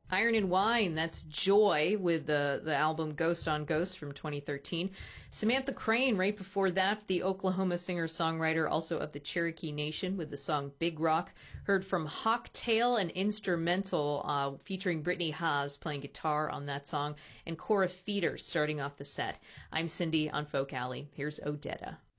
Iron and Wine, that's Joy with the album Ghost on Ghost from 2013. Samantha Crane, right before that, the Oklahoma singer-songwriter, also of the Cherokee Nation, with the song Big Rock. Heard from Hawktail, an instrumental featuring Brittany Haas playing guitar on that song, and Cora Feeder starting off the set. I'm Cindy on Folk Alley. Here's Odetta.